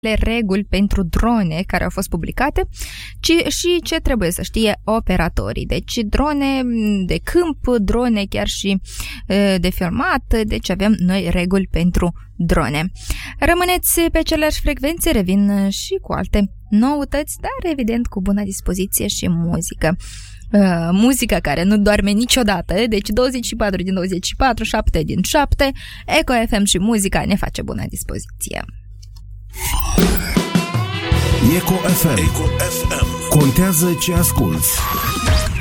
reguli pentru drone care au fost publicate, ci și ce trebuie să știe operatorii. Deci drone de câmp, drone chiar și de filmat, deci avem noi reguli pentru drone. Rămâneți pe aceleași frecvențe, revin și cu alte noutăți, dar evident cu bună dispoziție și muzică. Muzica care nu doarme niciodată, deci 24 din 24, 7 din 7, Eco FM și muzica ne face bună dispoziție. Eco FM. Contează ce asculți.